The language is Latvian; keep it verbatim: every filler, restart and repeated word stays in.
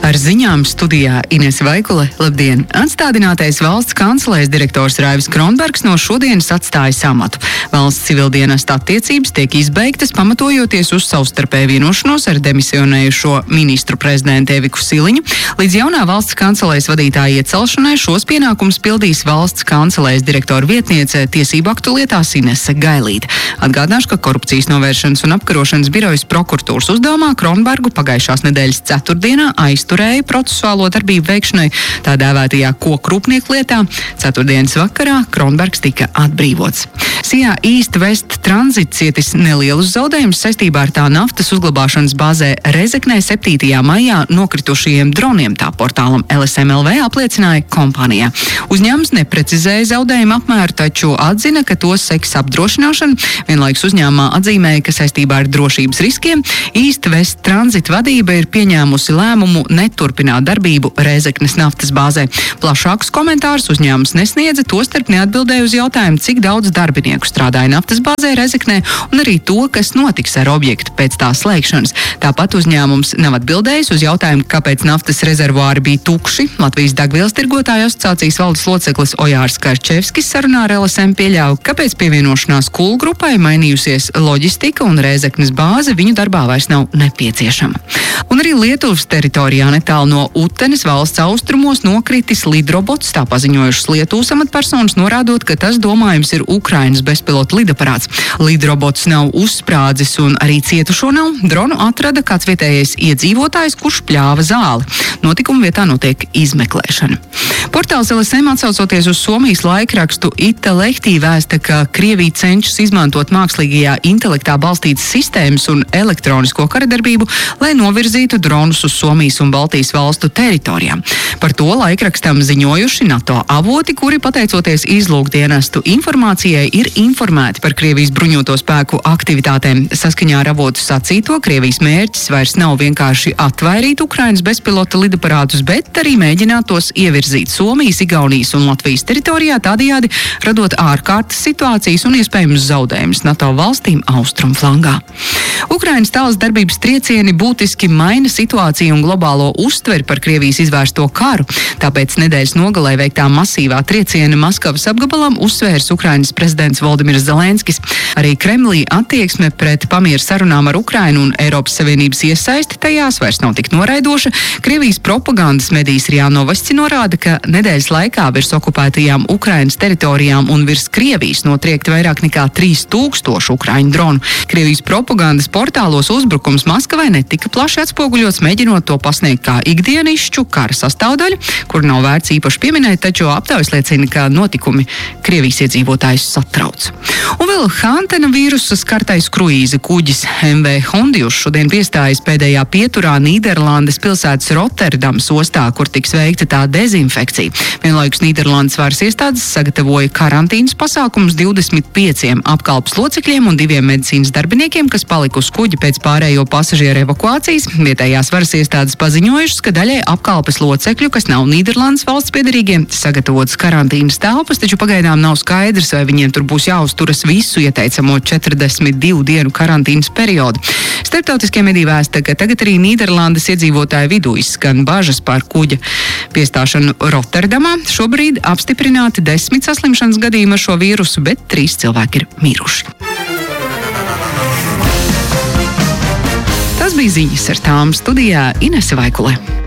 Ar ziņām studijā Inese Vaikule. Labdien! Atstādinātais valsts kancelēs direktors Raivis Kronbergs no šodienas atstājas amatu. Valsts civildienesta attiecības tiek izbeigtas, pamatojoties uz savstarpēju vienošanos ar demisionējušo ministru prezidentu Eviku Siliņu. Līdz jaunā valsts kancelēs vadītāja iecelšanai šos pienākumus pildīs valsts kancelēs direktora vietniece tiesību aktu lietās Inese Gailīte. Atgādināšu, ka korupcijas novēršanas un apkarošanas birojas prokuratūras uzdevumā Kronbergu pagājušās nedēļas ceturtdienā aizturēja procesuālo darbību veikšanai tā dēvētajā kokrūpnieku lietā. Ceturtdienas vakarā Kronbergs tika atbrīvots. Sijā East West Transit cietis nelielus zaudējumus saistībā ar tā naftas uzglabāšanas bāzē Rezeknē septītajā maijā nokritušajiem droniem, tā portālam L S M L V apliecināja kompānijā. Uzņēmums neprecizēja zaudējumu apmēru, taču atzina, ka tos seks apdrošināšana. Vienlaikus uzņēmumā atzīmēja, ka saistībā ar drošības riskiem East West Transit vadība ir pieņēmusi lēmumu neturpināt darbību Rezeknes naftas bāzē. Plašākus komentārus uzņēmums nesniedza, tostarp neatbildēja uz jautājumu, cik daudz darbinieku strādāja naftas bāzē Rezeknē un arī to, kas notiks ar objektu pēc tā slēgšanas. Tāpat uzņēmums nav atbildējis uz jautājumu, kāpēc naftas rezervuāri bija tukši. Latvijas degvielas tirgotāju asociācijas valdes loceklis Ojārs Karčevskis sarunā ar L S M pieļāva, kāpēc pievienošanās Kul grupai mainījusies loģistika un Rezeknes bāze viņu darbā vairs nav nepieciešama. Un arī Lietuvas teritorijā netālu no Utenes valsts austrumos nokritis lidrobots, tā paziņojušas Lietuvas amatpersonas, norādot, ka tas domājams ir Ukrainas bezpilota lidaparāts. Lidrobots nav uzsprādzis un arī cietušo nav. Dronu atrada kāds vietējais iedzīvotājs, kurš pļāva zāli. Notikuma vietā notiek izmeklēšana. Portāls L S M atsaucoties uz Somijas laikrakstu Ita Lehtī vēsta, ka Krievija cenšas izmantot mākslīgajā intelektā balstītas sistēmas un elektronisko karadarbību, lai novirzītu dronus uz Somijas un Baltijas valstu teritorijām. Par to laikrakstam ziņojuši NATO avoti, kuri pateicoties izlūkdienestu informācijai ir informēti par Krievijas bruņoto spēku aktivitātēm. Saskaņā ar avotu sacīto, Krievijas mērķis vairs nav vienkārši atvairīt Ukrainas bezpilota lidaparātus, bet arī mēģināt tos ievirzīt Somijas, Igaunijas un Latvijas teritorijā, tādējādi radot ārkārtas situācijas un iespējamus zaudējumus NATO valstīm austrumu flangā. Ukrainas tālas darbības triecieni būtiski maina situāciju un globālo uztveri par Krievijas izvērsto karu. Tāpēc nedēļas nogalē veiktā masīvā trieciena Maskavas apgabalam uzsvērs Ukrainas prezidents Voldimirs Zelenskis. Arī Kremlī attieksme pret pamieru sarunām ar Ukrainu un Eiropas Savienības iesaisti tajās vairs nav tik noraidoša. Krievijas propagandas medijs RIA Novosti norāda, ka nedēļas laikā virs okupētajām Ukrainas teritorijām un virs Krievijas notriekti vairāk nekā trīs tūkstoši ukraiņu dronu. Krievijas propagandas portālos uzbrukums Maskavai netika plaši atspoguļots, mēģinot to pasniegt kā ikdienišķu kara sastāvdaļu, kur nav vērts īpaši pieminēt, taču aptaujas liecina, ka notikumi Krievijas iedzīvotājus satrauc. Un vēl Hantena vīrusa skartais kruīza kuģis M V Hondius šodien piestājas pēdējā pieturā Nīderlandes pilsētas Rotterdamas ostā, kur tiks veikta tā dezinfekcija. Vienlaikus Nīderlandes varas iestādes sagatavoja karantīnas pasākumus divdesmit pieciem apkalpes locekļiem un diviem medicīnas darbiniekiem, kas palika uz kuģa pēc pārējo pasažieru evakuācijas. Vietējās varas iestādes paziņojušas, ka daļai apkalpes locekļu, kas nav Nīderlandes valsts piedarīgiem, sagatavotas karantīnas telpas, taču pagaidām nav skaidrs, vai viņiem tur būs jāuzturas visu ieteicamo četrdesmit divu dienu karantīnas periodu. Starptautiskie mediji vēsta, ka tagad arī Nīderlandes iedzīvotāju vidū izskan bažas par kuģa piestāšanu Rotterdamā. Šobrīd apstiprināti desmit saslimšanas gadījumi ar šo vīrusu, bet trīs cilvēki ir miruši. Tas bija ziņas, ar tām studijā Inese Vaikule.